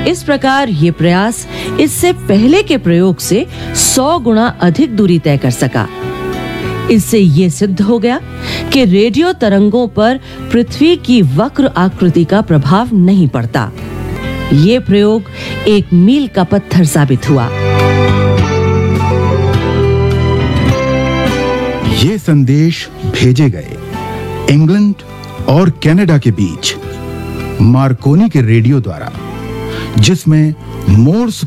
इस प्रकार ये प्रयास इससे पहले के प्रयोग से 100 गुना अधिक दूरी तय कर सका। इससे ये सिद्ध हो गया कि रेडियो तरंगों पर पृथ्वी की वक्र आकृति का प्रभाव नहीं पड़ता। ये प्रयोग एक मील का पत्थर साबित हुआ। ये संदेश भेजे गए इंग्लैंड और कनाडा के बीच मार्कोनी के रेडियो द्वारा, जिसमें मोर्स